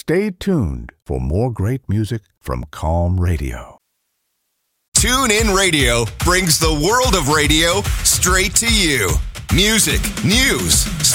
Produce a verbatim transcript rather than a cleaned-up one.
Stay tuned for more great music from Calm Radio. TuneIn Radio brings the world of radio straight to you. Music, news,